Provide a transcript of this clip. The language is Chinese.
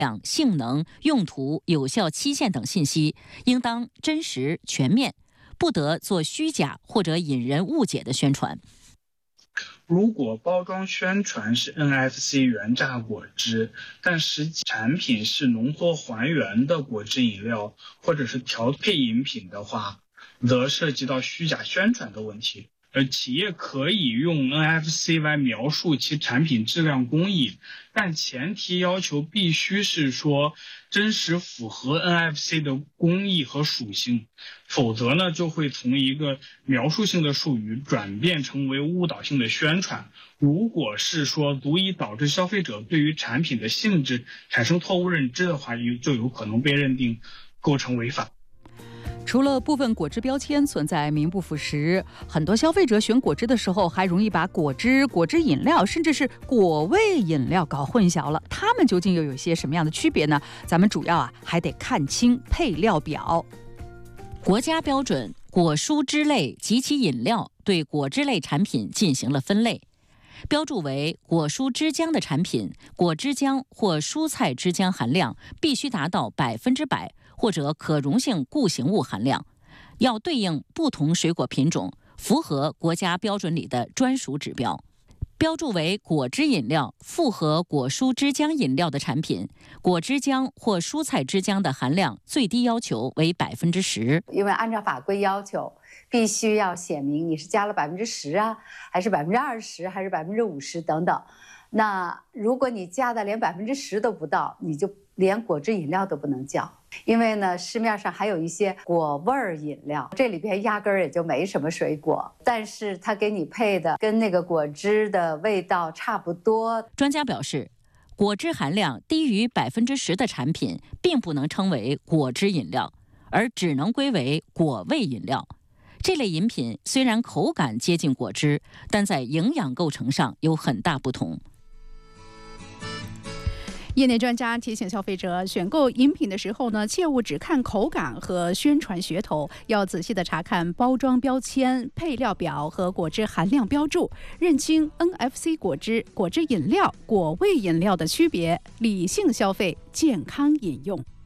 量、性能、用途、有效期限等信息应当真实全面，不得做虚假或者引人误解的宣传。 如果包装宣传是 NFC 原榨果汁，但实际产品是浓缩还原的果汁饮料或者是调配饮品的话，则涉及到虚假宣传的问题。企业可以用 NFC 来描述其产品质量工艺，但前提要求必须是说真实符合 NFC 的工艺和属性，否则呢就会从一个描述性的术语转变成为误导性的宣传。如果是说足以导致消费者对于产品的性质产生错误认知的话，就有可能被认定构成违法。 除了部分果汁标签存在名不符实，很多消费者选果汁的时候还容易把果汁、果汁饮料甚至是果味饮料搞混淆了。它们究竟又有些什么样的区别呢？咱们主要还得看清配料表。 国家标准果蔬汁类及其饮料对果汁类产品进行了分类，标注为果蔬汁浆的产品，果汁浆或蔬菜汁浆含量必须达到100%或者可溶性固形物含量，要对应不同水果品种，符合国家标准里的专属指标。标注为果汁饮料复合果蔬汁浆饮料的产品，果汁浆或蔬菜汁浆的含量最低要求为10%。 因为按照法规要求，必须要写明你是加了10%啊，还是20%，还是50%等等。那如果你加的连10%都不到，你就连果汁饮料都不能叫。因为呢，市面上还有一些果味儿饮料，这里边压根儿也就没什么水果，但是它给你配的跟那个果汁的味道差不多。 专家表示，果汁含量低于10%的产品并不能称为果汁饮料，而只能归为果味饮料。这类饮品虽然口感接近果汁，但在营养构成上有很大不同。 业内专家提醒消费者，选购饮品的时候呢，切勿只看口感和宣传噱头，要仔细的查看包装标签、配料表和果汁含量标注，认清 NFC 果汁、果汁饮料、果味饮料的区别，理性消费，健康饮用。